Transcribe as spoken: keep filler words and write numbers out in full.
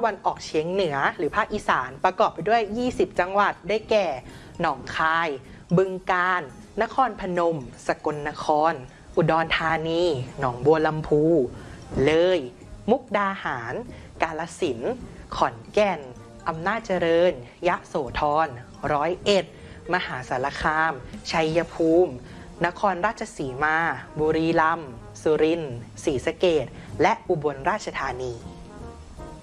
วันออกเฉียงเหนือหรือภาคอีสานประกอบไปด้วยยี่สิบจังหวัดได้แก่หนองคายบึงกาฬนครพนมสกลนครอุดรธานีหนองบัวลำพูเลยมุกดาหารกาฬสินธุ์ขอนแก่นอำนาจเจริญยะโสธรร้อยเอ็ดมหาสารคามชัยภูมินครราชสีมาบุรีรัมย์สุรินทร์ศรีสะเกษและอุบลราชธานี